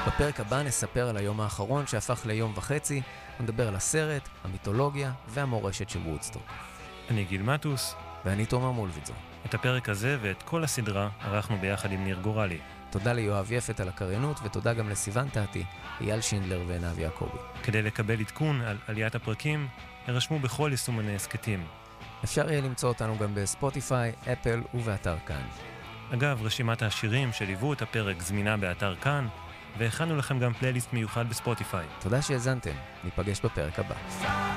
בפרק הבא נספר על היום האחרון שהפך ליום וחצי, נדבר על הסרט, המיתולוגיה והמורשת של וודסטוק. אני גיל מטוס. ואני תומר מולביטזון. את הפרק הזה ואת כל הסדרה ערכנו ביחד עם ניר גורלי. תודה ליואב יפת על הקריינות, ותודה גם לסיוון תעתי, אייל שינדלר ועינב יעקבי. כדי לקבל עדכון על עליית הפרקים, הרשמו בכל יישומני הסקטים. אפשר יהיה למצוא אותנו גם בספוטיפיי, אפל ובאתר כאן. אגב, רשימת השירים שליוו את הפרק זמינה באתר כאן, והכנו לכם גם פלייליסט מיוחד בספוטיפיי. תודה שהאזנתם, ניפגש בפרק הבא.